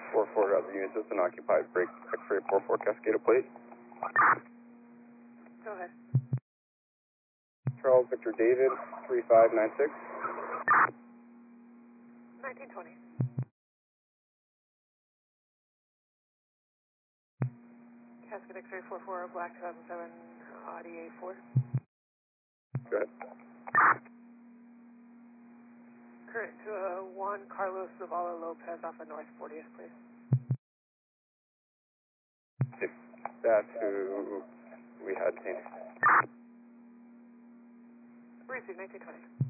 4-4 to other units, it's an occupied break, X-ray 4-4 Cascada plate. Go ahead. Charles Victor David, 3596. 1920. Cascade X-ray 4-4, Black 2007, Audi A4. Go ahead. Current to Juan Carlos Zavala Lopez off of North 40th, please. That's who we had seen. Receive 1920.